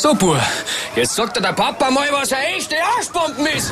So, Bub, jetzt sagt dir der Papa mal, was eine echte Arschbomben ist.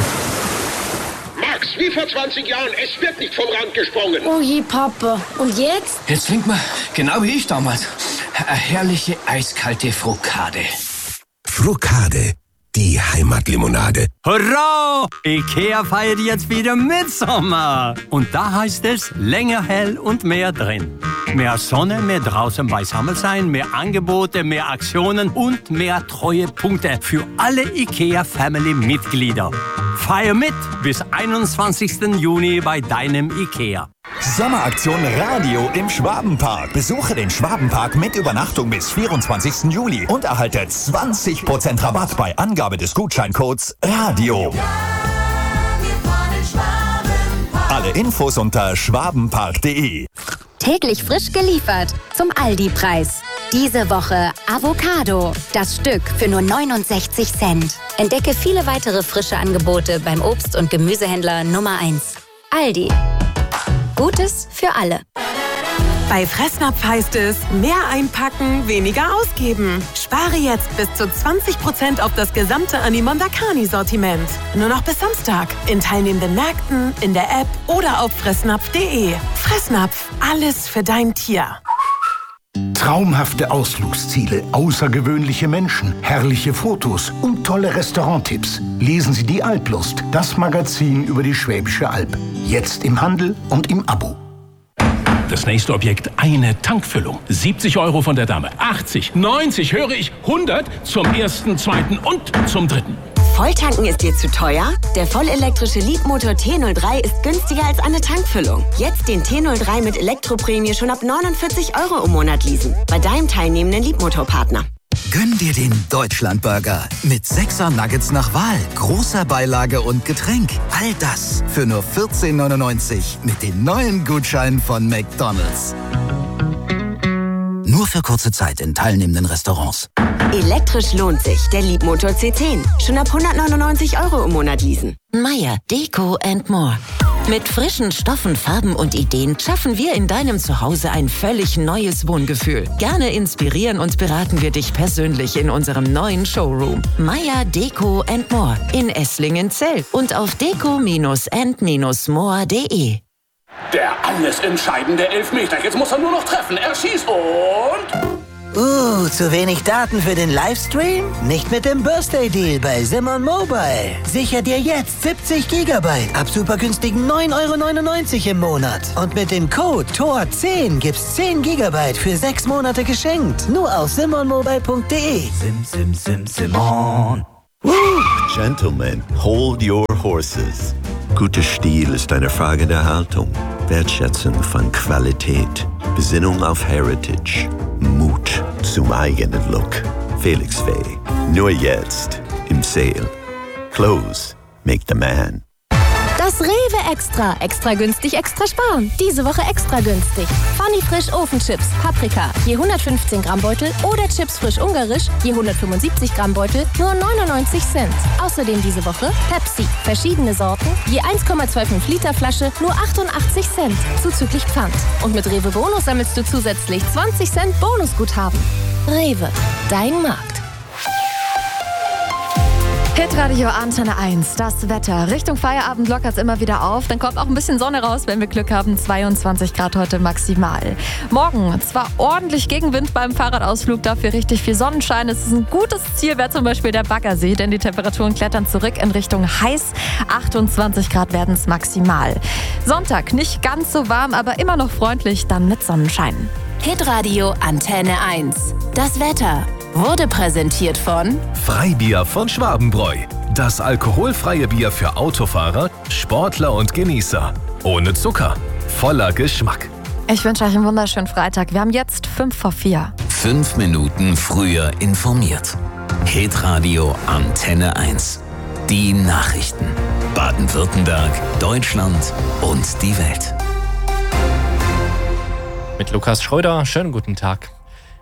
Max, wie vor 20 Jahren, es wird nicht vom Rand gesprungen. Oh je, Papa. Und jetzt? Jetzt trinkt man, genau wie ich damals, eine herrliche eiskalte Frokade. Frokade, die Heimatlimonade. Hurra! Ikea feiert jetzt wieder Mitsommer. Und da heißt es länger hell und mehr drin. Mehr Sonne, mehr draußen beisammen sein, mehr Angebote, mehr Aktionen und mehr Treuepunkte für alle Ikea-Family-Mitglieder. Feier mit bis 21. Juni bei deinem Ikea. Sommeraktion Radio im Schwabenpark. Besuche den Schwabenpark mit Übernachtung bis 24. Juli und erhalte 20% Rabatt bei Angabe des Gutscheincodes RADIO. Alle Infos unter schwabenpark.de. Täglich frisch geliefert zum Aldi-Preis. Diese Woche Avocado. Das Stück für nur 69 Cent. Entdecke viele weitere frische Angebote beim Obst- und Gemüsehändler Nummer 1. Aldi. Gutes für alle. Bei Fressnapf heißt es, mehr einpacken, weniger ausgeben. Spare jetzt bis zu 20% auf das gesamte Animondakani-Sortiment. Nur noch bis Samstag. In teilnehmenden Märkten, in der App oder auf fressnapf.de. Fressnapf, alles für dein Tier. Traumhafte Ausflugsziele, außergewöhnliche Menschen, herrliche Fotos und tolle Restauranttipps. Lesen Sie die Alplust, das Magazin über die Schwäbische Alb. Jetzt im Handel und im Abo. Das nächste Objekt, eine Tankfüllung. 70 € von der Dame. 80, 90, höre ich, 100 zum ersten, zweiten und zum dritten. Volltanken ist dir zu teuer? Der vollelektrische Leapmotor T03 ist günstiger als eine Tankfüllung. Jetzt den T03 mit Elektroprämie schon ab 49 € im Monat leasen. Bei deinem teilnehmenden Leapmotor-Partner. Gönn dir den Deutschlandburger mit 6er Nuggets nach Wahl, großer Beilage und Getränk. All das für nur 14,99 mit den neuen Gutscheinen von McDonald's. Nur für kurze Zeit in teilnehmenden Restaurants. Elektrisch lohnt sich. Der Leapmotor C10. Schon ab 199 € im Monat leasen. Meier Deko & More. Mit frischen Stoffen, Farben und Ideen schaffen wir in deinem Zuhause ein völlig neues Wohngefühl. Gerne inspirieren und beraten wir dich persönlich in unserem neuen Showroom. Meier Deko & More in Esslingen-Zell und auf deko-and-more.de. Der alles entscheidende Elfmeter. Jetzt muss er nur noch treffen. Er schießt und... Zu wenig Daten für den Livestream? Nicht mit dem Birthday-Deal bei Simon Mobile. Sicher dir jetzt 70 GB ab super günstigen 9,99 € im Monat. Und mit dem Code TOR10 gibt's 10 GB für 6 Monate geschenkt. Nur auf simonmobile.de. Simon. Gentlemen, hold your horses. Guter Stil ist eine Frage der Haltung, Wertschätzung von Qualität, Besinnung auf Heritage, Mut zum eigenen Look. Felix Faye, nur jetzt im Sale. Clothes make the man. Das Rewe Extra. Extra günstig, extra sparen. Diese Woche extra günstig. Funny Frisch Ofenchips, Paprika, je 115 Gramm Beutel oder Chips frisch ungarisch, je 175 Gramm Beutel, nur 99 Cent. Außerdem diese Woche Pepsi, verschiedene Sorten, je 1,25 Liter Flasche, nur 88 Cent, zuzüglich Pfand. Und mit Rewe Bonus sammelst du zusätzlich 20 Cent Bonusguthaben. Rewe, dein Markt. Hitradio Antenne 1, das Wetter. Richtung Feierabend lockert es immer wieder auf. Dann kommt auch ein bisschen Sonne raus, wenn wir Glück haben. 22 Grad heute maximal. Morgen zwar ordentlich Gegenwind beim Fahrradausflug, dafür richtig viel Sonnenschein. Es ist ein gutes Ziel, wäre zum Beispiel der Baggersee, denn die Temperaturen klettern zurück in Richtung heiß. 28 Grad werden es maximal. Sonntag nicht ganz so warm, aber immer noch freundlich, dann mit Sonnenschein. Hitradio Antenne 1. Das Wetter wurde präsentiert von Freibier von Schwabenbräu. Das alkoholfreie Bier für Autofahrer, Sportler und Genießer. Ohne Zucker. Voller Geschmack. Ich wünsche euch einen wunderschönen Freitag. Wir haben jetzt 5:04. 5 Minuten früher informiert. Hitradio Antenne 1. Die Nachrichten. Baden-Württemberg, Deutschland und die Welt. Mit Lukas Schröder, schönen guten Tag.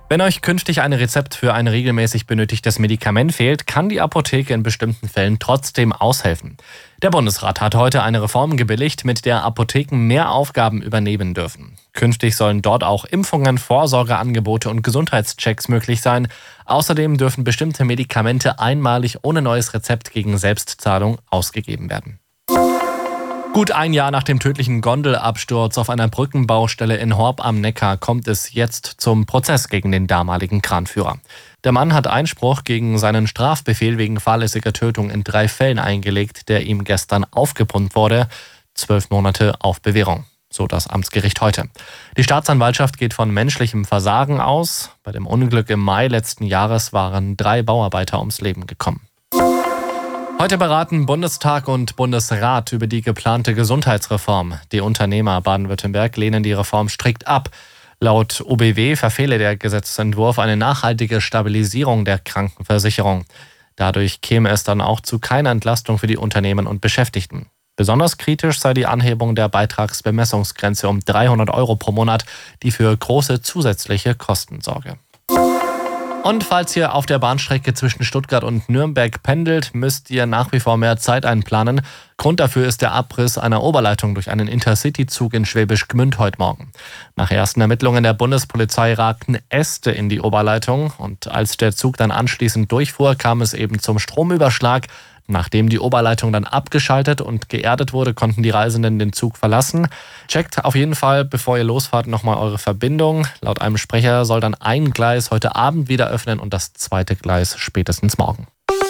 Wenn euch künftig ein Rezept für ein regelmäßig benötigtes Medikament fehlt, kann die Apotheke in bestimmten Fällen trotzdem aushelfen. Der Bundesrat hat heute eine Reform gebilligt, mit der Apotheken mehr Aufgaben übernehmen dürfen. Künftig sollen dort auch Impfungen, Vorsorgeangebote und Gesundheitschecks möglich sein. Außerdem dürfen bestimmte Medikamente einmalig ohne neues Rezept gegen Selbstzahlung ausgegeben werden. Gut ein Jahr nach dem tödlichen Gondelabsturz auf einer Brückenbaustelle in Horb am Neckar kommt es jetzt zum Prozess gegen den damaligen Kranführer. Der Mann hat Einspruch gegen seinen Strafbefehl wegen fahrlässiger Tötung in 3 Fällen eingelegt, der ihm gestern aufgebrummt wurde. 12 Monate auf Bewährung, so das Amtsgericht heute. Die Staatsanwaltschaft geht von menschlichem Versagen aus. Bei dem Unglück im Mai letzten Jahres waren 3 Bauarbeiter ums Leben gekommen. Heute beraten Bundestag und Bundesrat über die geplante Gesundheitsreform. Die Unternehmer Baden-Württemberg lehnen die Reform strikt ab. Laut OBW verfehle der Gesetzentwurf eine nachhaltige Stabilisierung der Krankenversicherung. Dadurch käme es dann auch zu keiner Entlastung für die Unternehmen und Beschäftigten. Besonders kritisch sei die Anhebung der Beitragsbemessungsgrenze um 300 € pro Monat, die für große zusätzliche Kosten sorge. Und falls ihr auf der Bahnstrecke zwischen Stuttgart und Nürnberg pendelt, müsst ihr nach wie vor mehr Zeit einplanen. Grund dafür ist der Abriss einer Oberleitung durch einen Intercity-Zug in Schwäbisch Gmünd heute Morgen. Nach ersten Ermittlungen der Bundespolizei ragten Äste in die Oberleitung. Und als der Zug dann anschließend durchfuhr, kam es eben zum Stromüberschlag. Nachdem die Oberleitung dann abgeschaltet und geerdet wurde, konnten die Reisenden den Zug verlassen. Checkt auf jeden Fall, bevor ihr losfahrt, nochmal eure Verbindung. Laut einem Sprecher soll dann ein Gleis heute Abend wieder öffnen und das zweite Gleis spätestens morgen.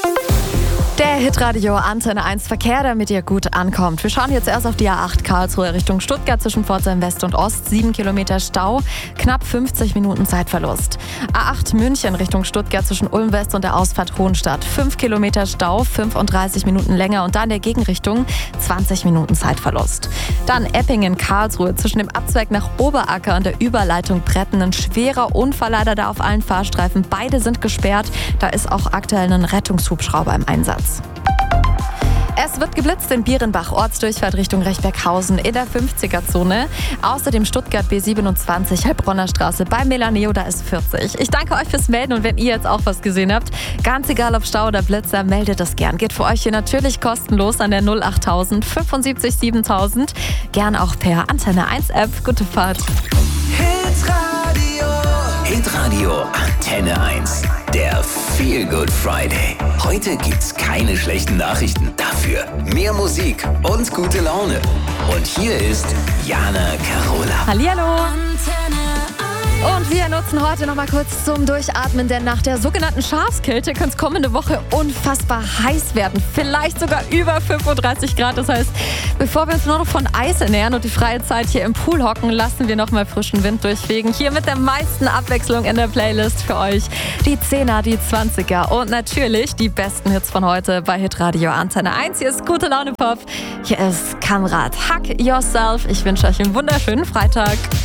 Der Hitradio Antenne 1 Verkehr, damit ihr gut ankommt. Wir schauen jetzt erst auf die A8 Karlsruhe Richtung Stuttgart zwischen Pforzheim West und Ost. 7 Kilometer Stau, knapp 50 Minuten Zeitverlust. A8 München Richtung Stuttgart zwischen Ulm West und der Ausfahrt Hohenstadt. 5 Kilometer Stau, 35 Minuten länger und da in der Gegenrichtung 20 Minuten Zeitverlust. Dann Eppingen Karlsruhe zwischen dem Abzweig nach Oberacker und der Überleitung Bretten. Ein schwerer Unfall leider da auf allen Fahrstreifen. Beide sind gesperrt. Da ist auch aktuell ein Rettungshubschrauber im Einsatz. Es wird geblitzt in Bierenbach, Ortsdurchfahrt Richtung Rechberghausen in der 50er-Zone. Außerdem Stuttgart B27, Heilbronner Straße bei Melaneo, da ist 40. Ich danke euch fürs Melden und wenn ihr jetzt auch was gesehen habt, ganz egal ob Stau oder Blitzer, meldet das gern. Geht für euch hier natürlich kostenlos an der 08000 75 7000. Gern auch per Antenne 1 App. Gute Fahrt. Hitradio Antenne 1. Der Feel Good Friday. Heute gibt's keine schlechten Nachrichten. Dafür mehr Musik und gute Laune. Und hier ist Jana Carola. Hallihallo. Und wir nutzen heute noch mal kurz zum Durchatmen, denn nach der sogenannten Schafskälte kann es kommende Woche unfassbar heiß werden. Vielleicht sogar über 35 Grad. Das heißt, bevor wir uns nur noch von Eis ernähren und die freie Zeit hier im Pool hocken, lassen wir noch mal frischen Wind durchfegen. Hier mit der meisten Abwechslung in der Playlist für euch. Die 10er, die 20er und natürlich die besten Hits von heute bei Hitradio Antenne 1. Hier ist Gute Laune Pop. Hier ist Kamrat. Hack Yourself. Ich wünsche euch einen wunderschönen Freitag.